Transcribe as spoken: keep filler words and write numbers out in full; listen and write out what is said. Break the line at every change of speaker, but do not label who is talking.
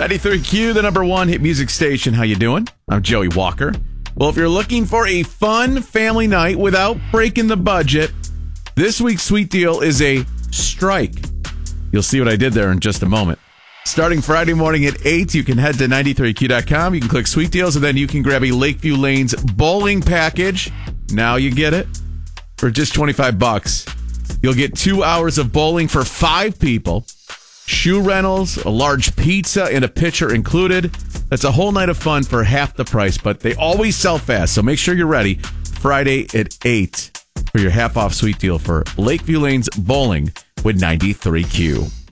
ninety-three Q, the number one hit music station. How you doing? I'm Joey Walker. Well, if you're looking for a fun family night without breaking the budget, this week's sweet deal is a strike. You'll see what I did there in just a moment. Starting Friday morning at eight, you can head to ninety-three Q dot com. You can click Sweet Deals, and then you can grab a Lakeview Lanes bowling package. Now you get it for just twenty-five bucks. You'll get two hours of bowling for five people, shoe rentals, a large pizza, and a pitcher included. That's a whole night of fun for half the price, but they always sell fast, so make sure you're ready Friday at eight for your half-off sweet deal for Lakeview Lanes bowling with ninety-three Q.